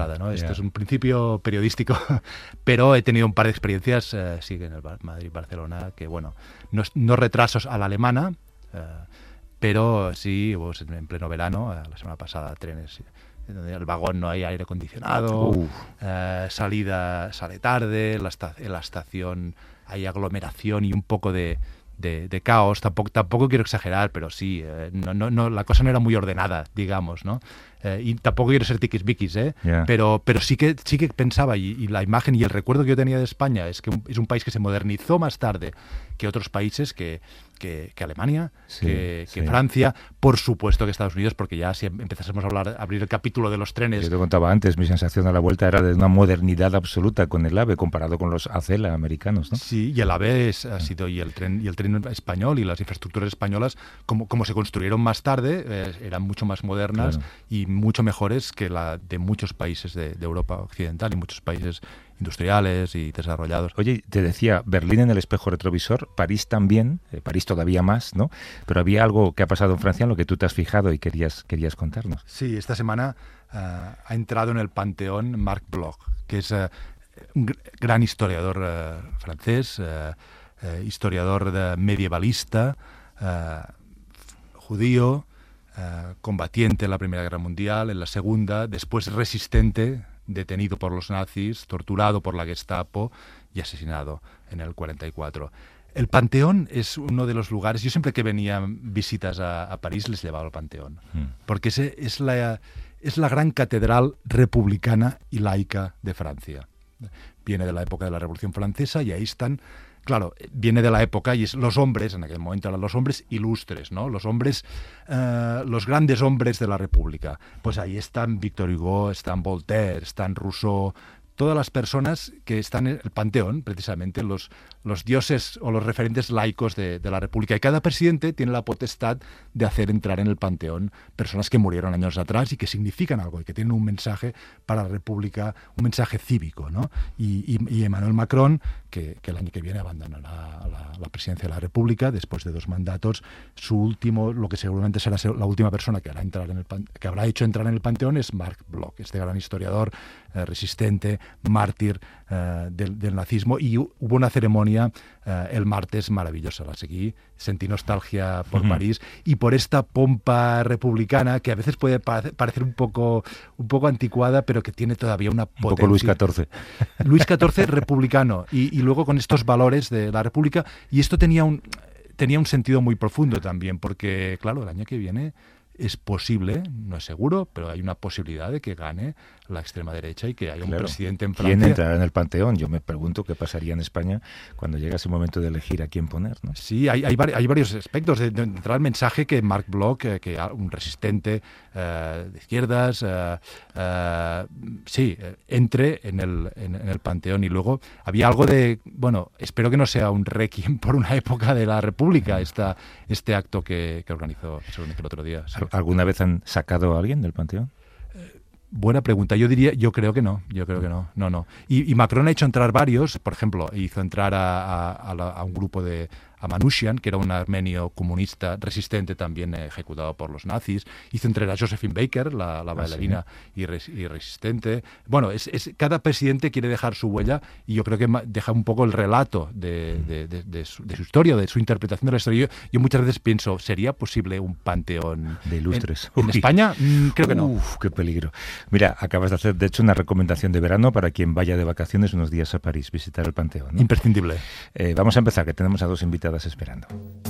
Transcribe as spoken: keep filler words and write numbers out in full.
entrada, ¿no? Esto yeah. es un principio periodístico, pero he tenido un par de experiencias, eh, sí, en el Madrid-Barcelona, que bueno, no, no retrasos a la alemana, eh, pero sí, pues, en pleno verano, la semana pasada, trenes donde el vagón no hay aire acondicionado, eh, salida sale tarde, la esta- en la estación hay aglomeración y un poco de, de, de caos. Tampoco, tampoco quiero exagerar, pero sí, eh, no, no, no, la cosa no era muy ordenada, digamos, ¿no? Eh, y tampoco quiero ser tiquismiquis, ¿eh? Yeah. Pero, pero sí que sí que pensaba, y, y la imagen y el recuerdo que yo tenía de España es que un, es un país que se modernizó más tarde que otros países, que, que, que Alemania, sí, que, que sí. Francia, por supuesto que Estados Unidos, porque ya si empezásemos a hablar, a abrir el capítulo de los trenes... Yo te contaba antes, mi sensación a la vuelta era de una modernidad absoluta con el AVE comparado con los Acela americanos, ¿no? Sí, y el AVE es, ha sido, y el tren y el tren español y las infraestructuras españolas, como, como se construyeron más tarde, eh, eran mucho más modernas Claro. y mucho mejores que la de muchos países de, de Europa occidental y muchos países industriales y desarrollados. Oye, te decía, Berlín en el espejo retrovisor, París también, eh, París todavía más, ¿no? Pero había algo que ha pasado en Francia en lo que tú te has fijado y querías, querías contarnos. Sí, esta semana uh, ha entrado en el panteón Marc Bloch, que es uh, un gr- gran historiador uh, francés, uh, uh, historiador de medievalista, uh, judío, uh, combatiente en la Primera Guerra Mundial, en la Segunda, después resistente, detenido por los nazis, torturado por la Gestapo y asesinado en el cuarenta y cuatro. El Panteón es uno de los lugares... Yo siempre que venía visitas a, a París les llevaba al Panteón, mm. porque ese es, la, es la gran catedral republicana y laica de Francia. Viene de la época de la Revolución Francesa y ahí están... Claro, viene de la época y es los hombres, en aquel momento eran los hombres ilustres, ¿no? Los hombres, uh, los grandes hombres de la República. Pues ahí están Victor Hugo, están Voltaire, están Rousseau, todas las personas que están en el Panteón, precisamente los, los dioses o los referentes laicos de, de la República. Y cada presidente tiene la potestad de hacer entrar en el Panteón personas que murieron años atrás y que significan algo y que tienen un mensaje para la República, un mensaje cívico, ¿no? Y, y, y Emmanuel Macron, que, que el año que viene abandonará la, la presidencia de la República después de dos mandatos, su último, lo que seguramente será la última persona que hará entrar en el que habrá hecho entrar en el Panteón es Marc Bloch, este gran historiador eh, resistente, mártir uh, del, del nazismo, y hubo una ceremonia uh, el martes maravillosa, la seguí, sentí nostalgia por uh-huh. París y por esta pompa republicana que a veces puede pare- parecer un poco, un poco anticuada, pero que tiene todavía una potencia. Un poco Luis catorce. Luis catorce republicano, y, y luego con estos valores de la República, y esto tenía un, tenía un sentido muy profundo también, porque claro, el año que viene es posible, no es seguro, pero hay una posibilidad de que gane la extrema derecha y que haya claro. un presidente en Francia. ¿Quién entrará en el Panteón? Yo me pregunto qué pasaría en España cuando llega ese momento de elegir a quién poner, ¿no? Sí, hay, hay, hay varios aspectos. De, de entrar el mensaje que Marc Bloch, eh, que un resistente eh, de izquierdas, eh, eh, sí, eh, entre en el, en, en el Panteón. Y luego había algo de, bueno, espero que no sea un requiem por una época de la República, esta, este acto que, que organizó, que se organizó el otro día. Sí. ¿Alguna vez han sacado a alguien del Panteón? Buena pregunta. Yo diría, yo creo que no. Yo creo que no. No, no. Y, y Macron ha hecho entrar varios. Por ejemplo, hizo entrar a, a, a, la, a un grupo de a Manouchian, que era un armenio comunista resistente también eh, ejecutado por los nazis. Hizo entrar a Josephine Baker, la, la bailarina ah, ¿sí? y, res, y resistente. Bueno, es, es, cada presidente quiere dejar su huella y yo creo que deja un poco el relato de, de, de, de, su, de su historia, de su interpretación de la historia. Yo, yo muchas veces pienso, ¿sería posible un panteón de ilustres en, en España? Mm, creo que no. Uf, qué peligro. Mira, acabas de hacer, de hecho, una recomendación de verano para quien vaya de vacaciones unos días a París, visitar el Panteón, ¿no? Imprescindible. Eh, vamos a empezar, que tenemos a dos invitadas esperando.